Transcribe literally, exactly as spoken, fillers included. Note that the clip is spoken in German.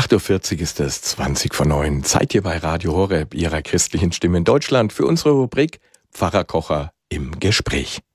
acht Uhr vierzig ist es, zwanzig vor neun. Zeit hier bei Radio Horeb, Ihrer christlichen Stimme in Deutschland, für unsere Rubrik Pfarrer Kocher im Gespräch.